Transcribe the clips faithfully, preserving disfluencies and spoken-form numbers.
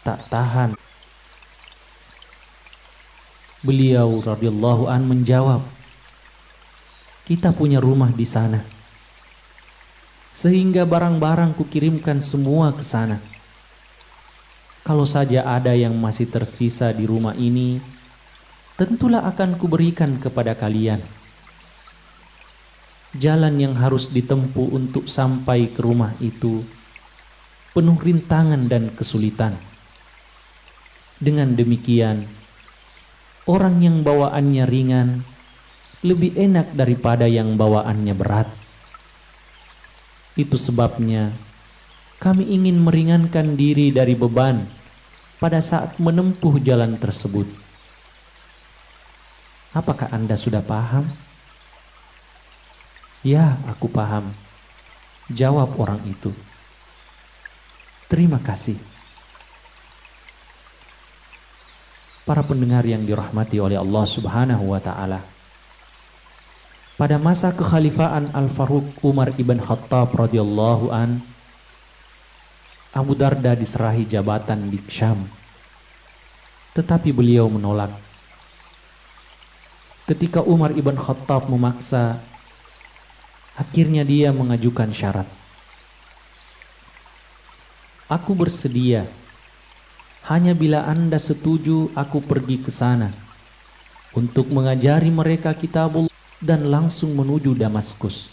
tak tahan. Beliau radhiyallahu an menjawab, kita punya rumah di sana, sehingga barang-barang kukirimkan semua ke sana. Kalau saja ada yang masih tersisa di rumah ini, tentulah akan kuberikan kepada kalian. Jalan yang harus ditempuh untuk sampai ke rumah itu penuh rintangan dan kesulitan. Dengan demikian, orang yang bawaannya ringan lebih enak daripada yang bawaannya berat. Itu sebabnya kami ingin meringankan diri dari beban pada saat menempuh jalan tersebut. Apakah Anda sudah paham? Ya, aku paham, jawab orang itu. Terima kasih. Para pendengar yang dirahmati oleh Allah Subhanahu wa Ta'ala, pada masa kekhalifaan Al-Faruq Umar ibn Khattab radhiyallahu an, Abu Darda diserahi jabatan di Syam, tetapi beliau menolak. Ketika Umar ibn Khattab memaksa, akhirnya dia mengajukan syarat. Aku bersedia, hanya bila Anda setuju aku pergi ke sana untuk mengajari mereka kitabullah dan langsung menuju Damaskus.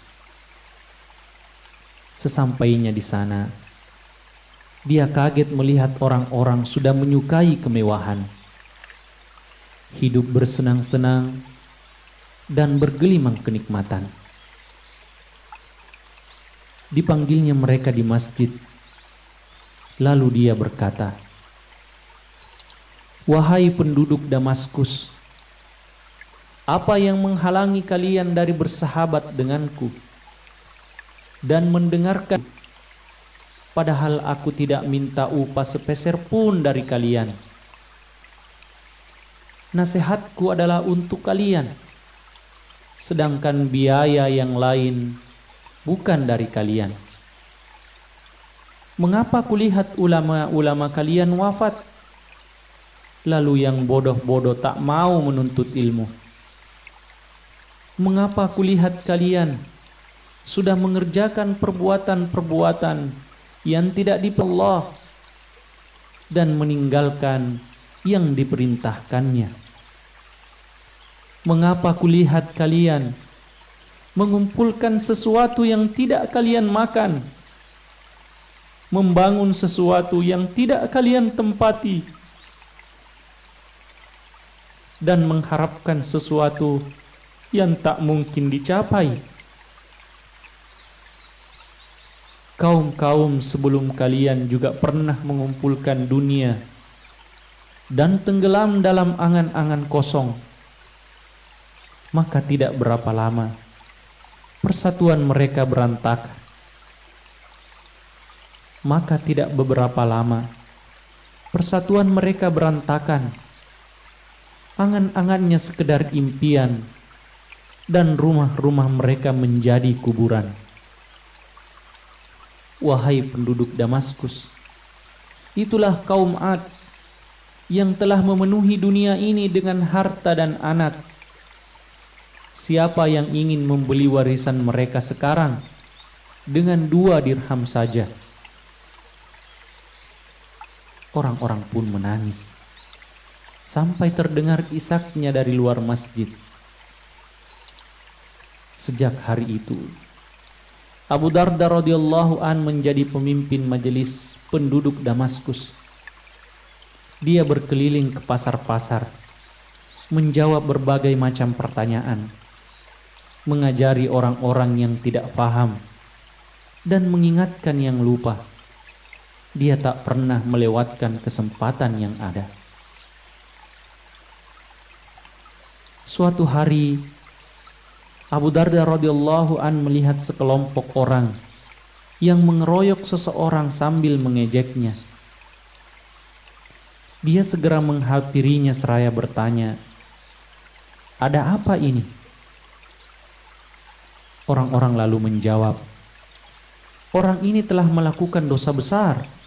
Sesampainya di sana, dia kaget melihat orang-orang sudah menyukai kemewahan, hidup bersenang-senang dan bergelimang kenikmatan. Dipanggilnya mereka di masjid, lalu dia berkata, wahai penduduk Damaskus, apa yang menghalangi kalian dari bersahabat denganku dan mendengarkan, padahal aku tidak minta upah sepeser pun dari kalian. Nasihatku adalah untuk kalian, sedangkan biaya yang lain bukan dari kalian. Mengapa kulihat ulama-ulama kalian wafat, lalu yang bodoh-bodoh tak mau menuntut ilmu? Mengapa kulihat kalian sudah mengerjakan perbuatan-perbuatan yang tidak diperintahkan Allah dan meninggalkan yang diperintahkannya? Mengapa kulihat kalian mengumpulkan sesuatu yang tidak kalian makan, membangun sesuatu yang tidak kalian tempati, dan mengharapkan sesuatu yang tak mungkin dicapai? Kaum-kaum sebelum kalian juga pernah mengumpulkan dunia dan tenggelam dalam angan-angan kosong. Maka tidak berapa lama persatuan mereka berantakan. Maka tidak beberapa lama persatuan mereka berantakan. Angan-angannya sekedar impian, dan rumah-rumah mereka menjadi kuburan. Wahai penduduk Damaskus, itulah kaum Ad yang telah memenuhi dunia ini dengan harta dan anak. Siapa yang ingin membeli warisan mereka sekarang dengan dua dirham saja? Orang-orang pun menangis sampai terdengar isaknya dari luar masjid. Sejak hari itu, Abu Darda radhiyallahu an menjadi pemimpin majelis penduduk Damaskus. Dia berkeliling ke pasar-pasar, menjawab berbagai macam pertanyaan, mengajari orang-orang yang tidak faham, dan mengingatkan yang lupa. Dia tak pernah melewatkan kesempatan yang ada. Suatu hari, Abu Darda radhiyallahu an melihat sekelompok orang yang mengeroyok seseorang sambil mengejeknya. Dia segera menghampirinya seraya bertanya, "Ada apa ini?" Orang-orang lalu menjawab, "Orang ini telah melakukan dosa besar.